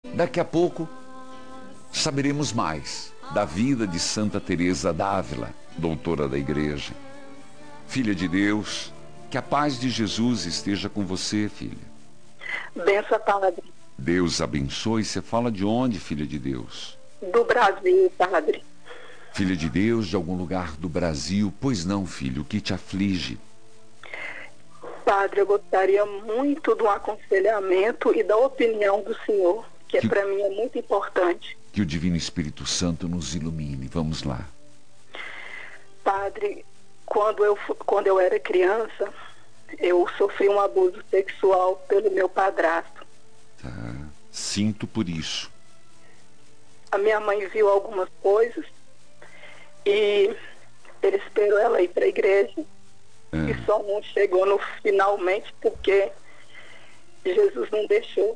Daqui a pouco saberemos mais da vida de Santa Teresa d'Ávila, doutora da Igreja. Filha de Deus, que a paz de Jesus esteja com você, filha. Benção, padre. Deus abençoe. Você fala de onde, filha de Deus? Do Brasil, padre. Filha de Deus, de algum lugar do Brasil? Pois não, filho, o que te aflige? Padre, eu gostaria muito de um aconselhamento e da opinião do senhor, que para mim é muito importante. Que o Divino Espírito Santo nos ilumine. Vamos lá. Padre, quando eu era criança, eu sofri um abuso sexual pelo meu padrasto. Tá. Sinto por isso. A minha mãe viu algumas coisas e ele esperou ela ir para a igreja e só não chegou no finalmente porque Jesus não deixou.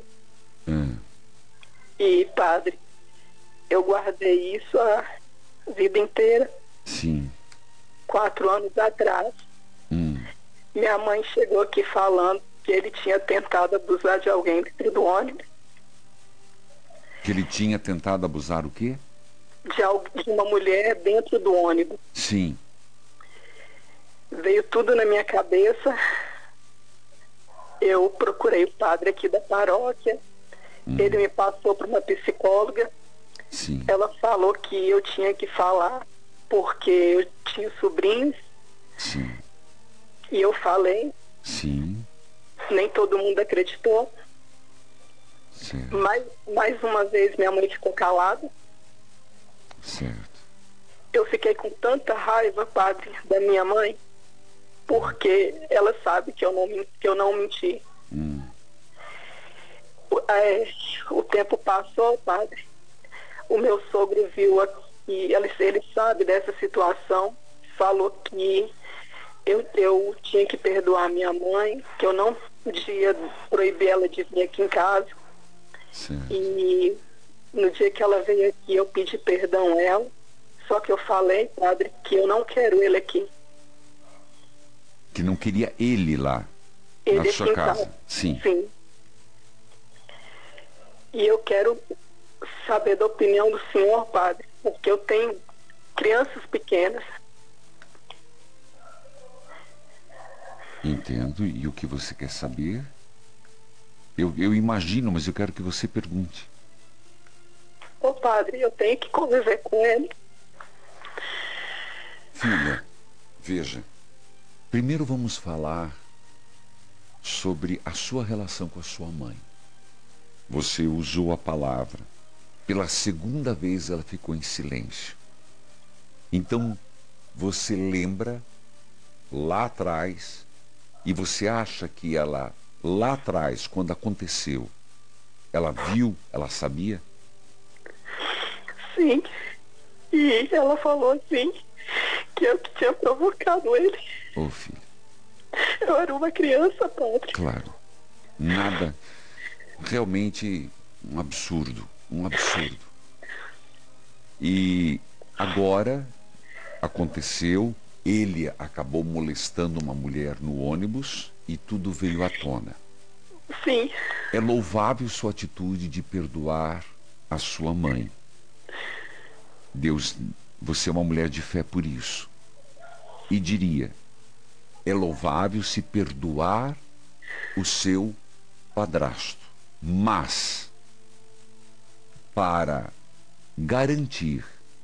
E, padre, eu guardei isso a vida inteira. Sim. 4 anos atrás. Minha mãe chegou aqui falando que ele tinha tentado abusar de alguém dentro do ônibus. Que ele tinha tentado abusar o quê? De uma mulher dentro do ônibus. Sim. Veio tudo na minha cabeça. Eu procurei o padre aqui da paróquia. Ele me passou para uma psicóloga. Sim. Ela falou que eu tinha que falar porque eu tinha sobrinhos. Sim. E eu falei. Sim. Nem todo mundo acreditou. Certo. Mais uma vez minha mãe ficou calada. Certo. Eu fiquei com tanta raiva, padre, da minha mãe, porque ela sabe que eu não menti. O tempo passou, padre. O meu sogro viu aqui, ele sabe dessa situação, falou que eu tinha que perdoar minha mãe, que eu não podia proibir ela de vir aqui em casa. Certo. E no dia que ela veio aqui, eu pedi perdão a ela, só que eu falei, padre, que eu não quero ele aqui. Que não queria ele lá, ele na sua casa. Sim. Sim. E eu quero saber da opinião do senhor, padre, porque eu tenho crianças pequenas. Entendo. E o que você quer saber? Eu imagino, mas eu quero que você pergunte. Ô padre, eu tenho que conviver com ele. Filha, veja. Primeiro vamos falar sobre a sua relação com a sua mãe. Você usou a palavra. Pela segunda vez ela ficou em silêncio. Então, você lembra lá atrás e você acha que ela, lá atrás, quando aconteceu, ela viu, ela sabia? Sim. E ela falou assim, que eu que tinha provocado ele. Ô, filho. Eu era uma criança, padre. Claro. Nada. Realmente um absurdo. Um absurdo. E agora aconteceu, ele acabou molestando uma mulher no ônibus e tudo veio à tona. Sim. É louvável sua atitude de perdoar a sua mãe. Deus, você é uma mulher de fé por isso. E diria, é louvável se perdoar o seu padrasto. Mas, para garantir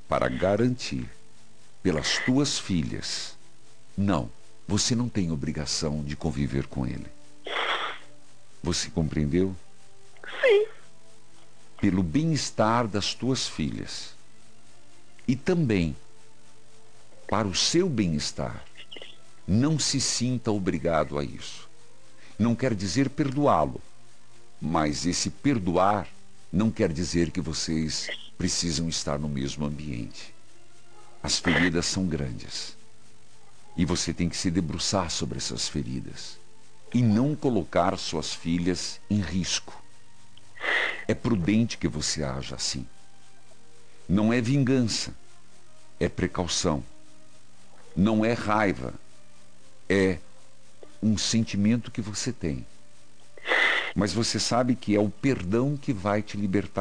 pelas tuas filhas, não, você não tem obrigação de conviver com ele. Você compreendeu? Sim. Pelo bem-estar das tuas filhas. E também, para o seu bem-estar, não se sinta obrigado a isso. Não quer dizer perdoá-lo, mas esse perdoar não quer dizer que vocês precisam estar no mesmo ambiente. As feridas são grandes. E você tem que se debruçar sobre essas feridas. E não colocar suas filhas em risco. É prudente que você haja assim. Não é vingança, é precaução. Não é raiva, é um sentimento que você tem. Mas você sabe que é o perdão que vai te libertar